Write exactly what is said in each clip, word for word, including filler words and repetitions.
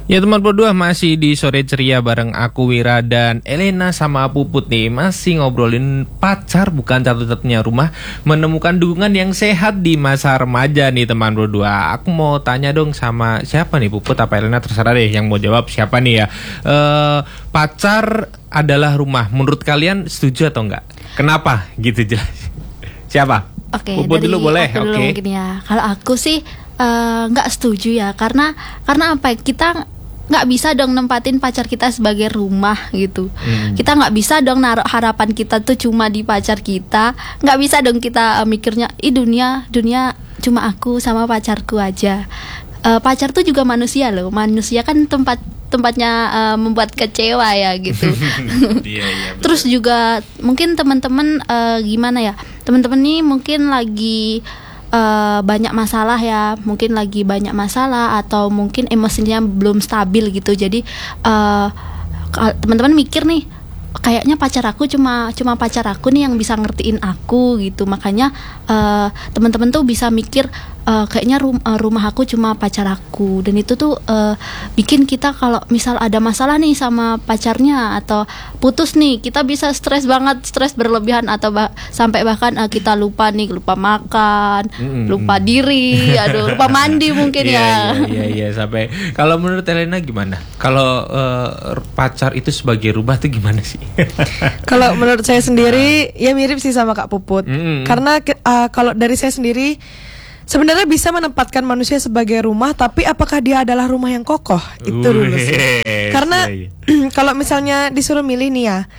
Ya teman berdua, masih di Sore Ceria bareng aku Wira dan Elena sama Puput nih. Masih ngobrolin pacar bukan satu-satunya rumah, menemukan dukungan yang sehat di masa remaja nih teman berdua. Aku mau tanya dong sama siapa nih, Puput apa Elena, terserah deh yang mau jawab siapa nih ya. uh, Pacar adalah rumah, menurut kalian setuju atau enggak? Kenapa gitu jelas? Siapa? Oke, Puput dari dulu boleh. aku dulu Oke. mungkin ya. Kalau aku sih uh, nggak setuju ya, karena karena apa? Kita nggak bisa dong nempatin pacar kita sebagai rumah gitu. hmm. Kita nggak bisa dong naruh harapan kita tuh cuma di pacar kita. Nggak bisa dong kita uh, mikirnya ih dunia dunia cuma aku sama pacarku aja. uh, Pacar tuh juga manusia loh. Manusia kan tempat tempatnya uh, membuat kecewa ya gitu. Iya, iya, Terus juga mungkin teman-teman uh, gimana ya, teman-teman nih mungkin lagi Uh, banyak masalah ya, mungkin lagi banyak masalah atau mungkin emosinya belum stabil gitu. Jadi uh, teman-teman mikir nih, kayaknya pacar aku cuma cuma pacar aku nih yang bisa ngertiin aku gitu. Makanya uh, teman-teman tuh bisa mikir uh, kayaknya rum, uh, rumah aku cuma pacar aku. Dan itu tuh uh, bikin kita kalau misal ada masalah nih sama pacarnya atau putus nih, kita bisa stres banget, stres berlebihan atau bah- sampai bahkan uh, kita lupa nih, lupa makan, mm-hmm. lupa diri, aduh lupa mandi mungkin ya. Iya iya iya sampai. Kalau menurut Elena gimana? Kalau uh, pacar itu sebagai rumah tuh gimana sih? Kalau menurut saya sendiri ya mirip sih sama Kak Puput. Mm-hmm. Karena uh, kalau dari saya sendiri sebenarnya bisa menempatkan manusia sebagai rumah, tapi apakah dia adalah rumah yang kokoh? Itu dulu sih. Karena kalau misalnya disuruh milih nih ya,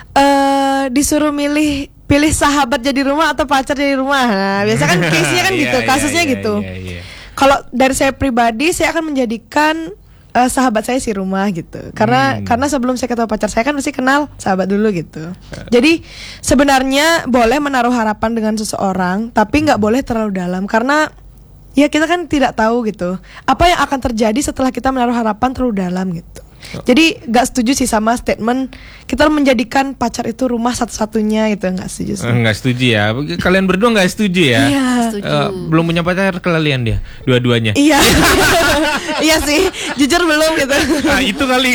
uh, disuruh milih pilih sahabat jadi rumah atau pacar jadi rumah. Nah, biasa kan case-nya kan gitu, kasusnya gitu. Kalau dari saya pribadi, saya akan menjadikan Uh, sahabat saya si rumah gitu. Karena hmm. karena sebelum saya ketemu pacar saya kan mesti kenal sahabat dulu gitu. Jadi sebenarnya boleh menaruh harapan dengan seseorang, tapi nggak boleh terlalu dalam, karena ya kita kan tidak tahu gitu apa yang akan terjadi setelah kita menaruh harapan terlalu dalam gitu. Jadi nggak setuju sih sama statement kita menjadikan pacar itu rumah satu-satunya gitu, nggak setuju sih. Nggak setuju ya. Kalian berdua nggak setuju ya? Iya. Uh, belum punya pacar kalian dia, dua-duanya. Iya. Iya sih, jujur belum gitu. Nah, itu kali.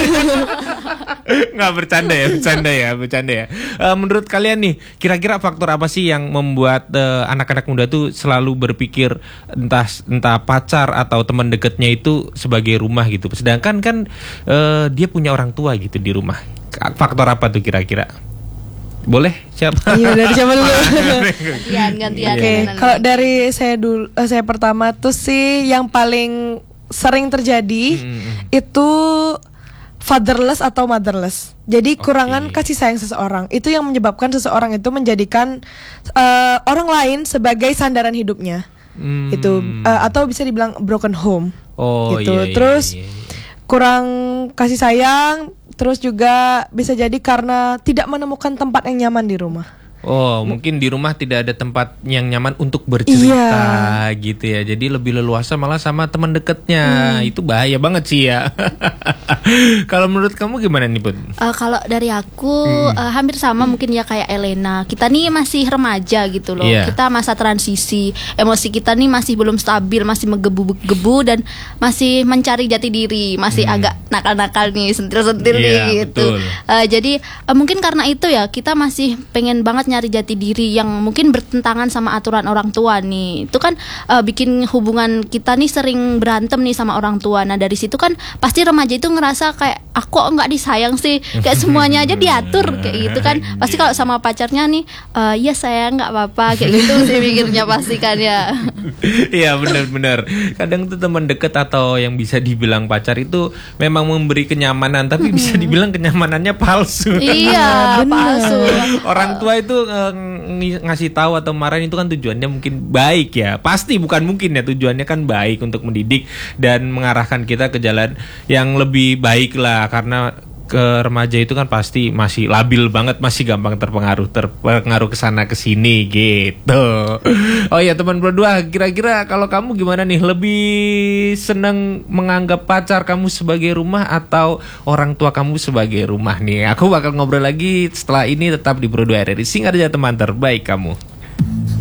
Nggak, bercanda ya, bercanda ya, bercanda ya. Uh, menurut kalian nih, kira-kira faktor apa sih yang membuat uh, anak-anak muda tuh selalu berpikir entah entah pacar atau teman dekatnya itu sebagai rumah gitu. Sedangkan kan uh, dia punya orang tua gitu di rumah. Faktor apa tuh kira-kira? Boleh siapa? Iya, dari siapa dulu? Gantian, gantian. Oke, okay. Kalau dari saya dulu, uh, saya pertama tuh sih yang paling sering terjadi hmm. itu fatherless atau motherless. Jadi okay. kurangan kasih sayang seseorang. Itu yang menyebabkan seseorang itu menjadikan uh, orang lain sebagai sandaran hidupnya. Hmm. Itu uh, atau bisa dibilang broken home. Oh, gitu. Iya, Terus iya, iya. kurang kasih sayang. Terus juga bisa jadi karena tidak menemukan tempat yang nyaman di rumah. Oh, mungkin di rumah tidak ada tempat yang nyaman untuk bercerita, iya. gitu ya. Jadi lebih leluasa malah sama teman dekatnya. Hmm. Itu bahaya banget sih ya. Kalau menurut kamu gimana nih, Bun? Uh, kalau dari aku hmm. uh, hampir sama hmm. mungkin ya kayak Elena. Kita nih masih remaja gitu loh. Yeah. Kita masa transisi. Emosi kita nih masih belum stabil, masih menggebu-gebu dan masih mencari jati diri, masih hmm. agak nakal-nakal nih, sentil-sentil yeah, nih gitu. Uh, jadi uh, mungkin karena itu ya kita masih pengen banget nyari jati diri yang mungkin bertentangan sama aturan orang tua nih. Itu kan uh, bikin hubungan kita nih sering berantem nih sama orang tua. Nah dari situ kan pasti remaja itu ngerasa kayak aku nggak disayang sih, kayak semuanya aja diatur kayak gitu kan. Pasti kalau sama pacarnya nih, uh, ya sayang nggak apa-apa kayak gitu sih mikirnya pasti kan ya. Iya benar-benar. Kadang tuh teman deket atau yang bisa dibilang pacar itu memang memberi kenyamanan, tapi bisa dibilang kenyamanannya palsu. Iya palsu. Orang tua itu ng- ngasih tahu atau marahin itu kan tujuannya mungkin baik ya. Pasti bukan mungkin ya, tujuannya kan baik untuk mendidik dan mengarahkan kita ke jalan yang lebih baik lah. Karena ke remaja itu kan pasti masih labil banget, masih gampang terpengaruh terpengaruh kesana kesini gitu. Oh ya teman berdua, kira-kira kalau kamu gimana nih? Lebih seneng menganggap pacar kamu sebagai rumah atau orang tua kamu sebagai rumah nih? Aku bakal ngobrol lagi setelah ini, tetap di Berdua R R I. Singkat aja teman terbaik kamu.